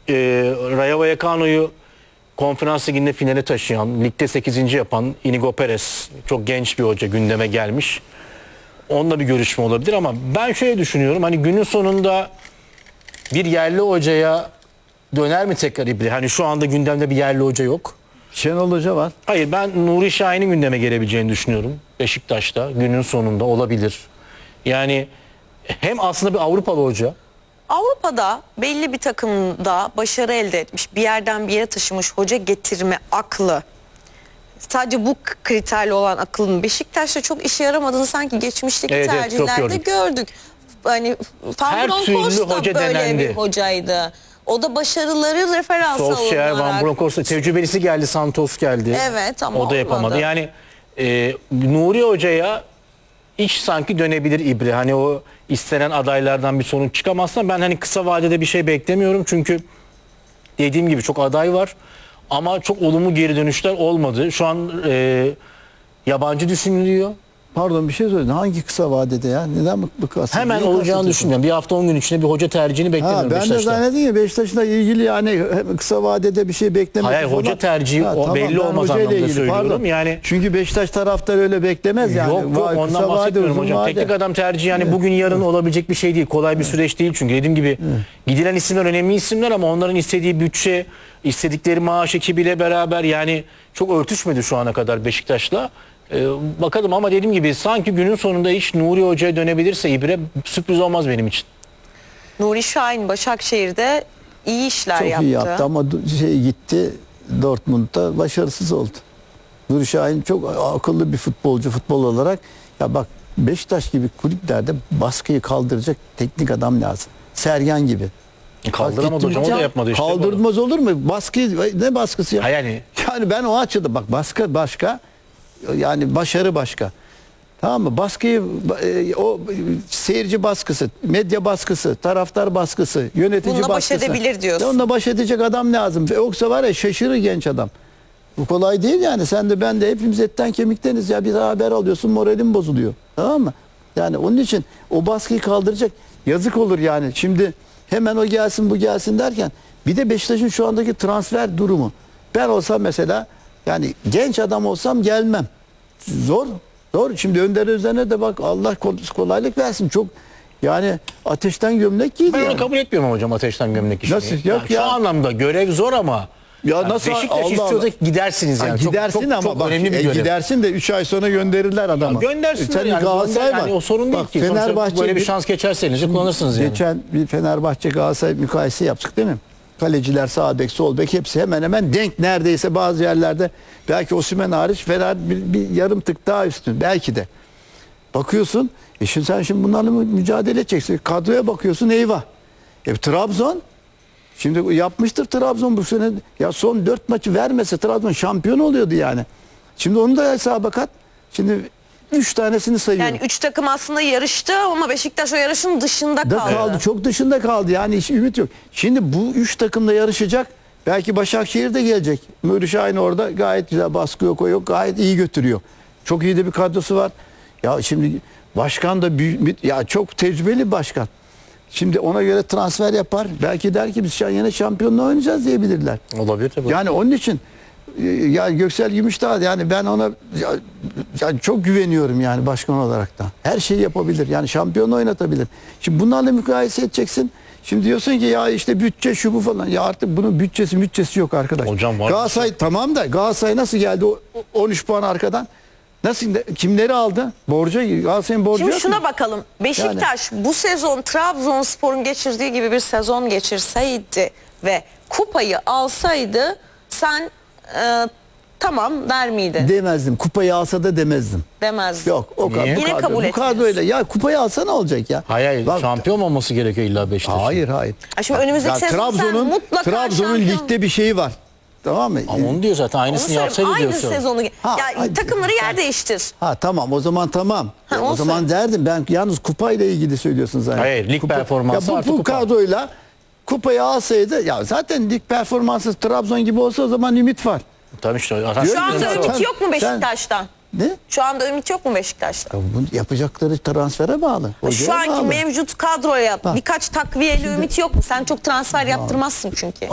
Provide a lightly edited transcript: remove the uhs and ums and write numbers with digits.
Rayo Vallecano'yu Konferans Ligi'nde finale taşıyan, ligde 8. yapan Inigo Perez, çok genç bir hoca gündeme gelmiş. Onunla bir görüşme olabilir ama ben şöyle düşünüyorum, hani günün sonunda bir yerli hocaya döner mi tekrar İbre? Hani şu anda gündemde bir yerli hoca yok. Şenol Hoca var. Hayır, ben Nuri Şahin'in gündeme gelebileceğini düşünüyorum. Beşiktaş'ta günün sonunda olabilir. Yani hem aslında bir Avrupalı hoca. Avrupa'da belli bir takımda başarı elde etmiş, bir yerden bir yere taşımış hoca getirme aklı. Sadece bu kriterli olan aklın Beşiktaş'ta çok işe yaramadığını sanki geçmişteki Evet, çok tercihlerde gördük. Hani Her Van türlü Bronckhorst da hoca böyle denendi. bir hocaydı. O da başarıları referans Solskjaer, Van alınarak. Bronckhorst'a tecrübelisi geldi, Santos geldi. Evet ama o da yapamadı. olmadı. Yani Nuri Hoca'ya iş sanki dönebilir İbre. Hani o istenen adaylardan bir sonuç çıkamazsa ben hani kısa vadede bir şey beklemiyorum. Çünkü dediğim gibi çok aday var. Ama çok olumlu geri dönüşler olmadı. Şu an yabancı düşünülüyor. Pardon, bir şey söyledin. Hangi kısa vadede ya? Neden bu kısa? Hemen olacağını düşünmüyorum. Bir hafta 10 gün içinde bir hoca tercihini beklemiyorum Ben de Beşiktaş'ta. zannedin ya Beşiktaş'la ilgili yani kısa vadede bir şey beklemek. Hayır, hoca tercihi o belli ben olmaz hocayla anlamda ilgili, söylüyorum. pardon. Yani Çünkü Beşiktaş taraftarı öyle beklemez yani. Yok ondan Kısa vade, bahsetmiyorum uzun hocam. vade. Teknik adam tercihi yani bugün yarın olabilecek bir şey değil. Kolay bir süreç değil çünkü dediğim gibi gidilen isimler önemli isimler ama onların istediği bütçe, istedikleri maaş ekibiyle beraber yani çok örtüşmedi şu ana kadar Beşiktaş'la. Bakalım ama dediğim gibi sanki günün sonunda iş Nuri Hoca'ya dönebilirse İbre sürpriz olmaz benim için. Nuri Şahin Başakşehir'de iyi işler Çok yaptı. iyi yaptı ama gitti Dortmund'da başarısız oldu. Nuri Şahin çok akıllı bir futbolcu, futbol olarak. Ya bak, Beşiktaş gibi kulüplerde baskıyı kaldıracak teknik adam lazım. Sergen gibi. Kaldıramadı hocam, o da yapmadı işte. Kaldırmaz olur mu? Ne baskısı ya? Ha yani Ben o açıda bak, baskı başka, yani başarı başka. Tamam mı? Baskıyı o seyirci baskısı, medya baskısı, taraftar baskısı, yönetici Bununla baş baskısı. edebilir diyorsun. Onunla baş edecek adam lazım. Yoksa var ya, şaşırır genç adam. Bu kolay değil yani. Sen de ben de hepimiz etten kemikteniz ya. Bir daha haber alıyorsun, moralin bozuluyor. Tamam mı? Yani onun için o baskıyı kaldıracak. Yazık olur yani. Şimdi hemen o gelsin bu gelsin derken bir de Beşiktaş'ın şu andaki transfer durumu. Ben olsam mesela, yani genç adam olsam gelmem. Zor. Zor. Şimdi Önder Özen'e de bak, Allah kolaylık versin. Çok yani ateşten gömlek giydi ben yani. onu kabul etmiyorum hocam, ateşten gömlek işini. Nasıl? Yok Şu ya. anlamda görev zor ama Ya nasıl Beşiktaş Allah istiyorsa Allah. gidersiniz yani. Gidersin çok, ama çok bak, önemli bir görev. gidersin de 3 ay sonra gönderirler adamı. Göndersinler Senin yani. Galatasaray var. Yani o sorun değil Bak, ki. Sonuçta Fenerbahçe böyle bir şans geçerse elinize kullanırsınız yani. Geçen bir Fenerbahçe Galatasaray mukayese yaptık değil mi? Kaleciler, sağ bek, sol bek hepsi hemen hemen denk, neredeyse bazı yerlerde belki Osimhen hariç Fener bir yarım tık daha üstün belki de. Bakıyorsun, şimdi sen bunlarla mücadele edeceksin. Kadroya bakıyorsun, eyvah. Trabzon şimdi yapmıştır Trabzon bu sene. Ya son 4 maçı vermese Trabzon şampiyon oluyordu yani. Şimdi onu da hesaba kat. Şimdi 3 tanesini sayıyorum. Yani 3 takım aslında yarıştı ama Beşiktaş o yarışın dışında kaldı. Çok dışında kaldı yani, hiç ümit yok. Şimdi bu 3 takımla yarışacak. Belki Başakşehir de gelecek. Nuri Şahin orada gayet güzel, baskı yok, o yok, gayet iyi götürüyor. Çok iyi de bir kadrosu var. Ya şimdi başkan da ya çok tecrübeli bir başkan. Şimdi ona göre transfer yapar. Belki der ki biz yine şampiyonluğa oynayacağız diyebilirler. Olabilir tabii. Yani onun için ya Göksel Gümüşdağ, yani ben ona yani çok güveniyorum yani, başkan olarak da. Her şeyi yapabilir. Yani şampiyonu oynatabilir. Şimdi bunlarla mukayese edeceksin. Şimdi diyorsun ki ya işte bütçe şu bu falan. Ya artık bunun bütçesi yok arkadaş. Hocam var. Galatasaray tamam da Galatasaray nasıl geldi 13 puan arkadan? Nasıl, kimleri aldı? Galatasaray'ın borcu Şimdi yok şuna mu? bakalım. Beşiktaş bu sezon Trabzonspor'un geçirdiği gibi bir sezon geçirseydi ve kupayı alsaydı sen tamam der miydin? Demezdim. Kupayı alsa da demezdim. Demezdin. Yok o kadar. Niye? Yine kabul bu kadroyla ya kupayı alsa ne olacak ya? Hayır, Bak, şampiyon olması gerekiyor illa Beşiktaş'ın. hayır. Şimdi önümüzdeki sezon sen mutlaka Trabzon'un şampiyon- ligde bir şeyi var. Tamam mı? Ama onu diyor zaten, Onu aynısını söyleyeyim, yapsaydı aynı diyorsun. sezonu. Ha, Ya aynı- takımları yer değiştir. Tamam, o zaman tamam. Ha, O olsun. zaman derdim, ben yalnız kupayla ilgili söylüyorsun zaten. Hayır, lig performansı ya artı bu kupa. kadroyla kupayı alsaydı, ya zaten lig performansı Trabzon gibi olsa o zaman ümit var. Tabii işte. Şu anda Sen- ümit yok mu sen- Beşiktaş'tan? Ne? Şu anda ümit yok mu Beşiktaş'tan? Ya bu yapacakları transfere bağlı. Şu hocaya anki bağlı. mevcut kadroya birkaç takviyeli ümit yok mu? Sen çok transfer yaptırmazsın çünkü.